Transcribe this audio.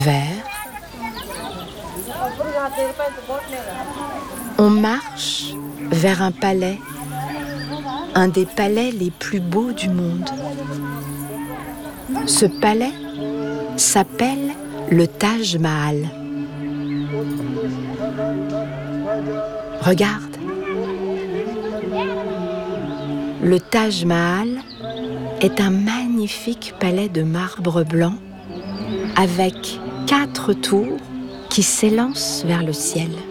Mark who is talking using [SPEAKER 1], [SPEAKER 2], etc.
[SPEAKER 1] Vert. On marche vers un palais, un des palais les plus beaux du monde. Ce palais s'appelle le Taj Mahal. Regarde. Le Taj Mahal est un magnifique palais de marbre blanc avec 4 tours qui s'élancent vers le ciel.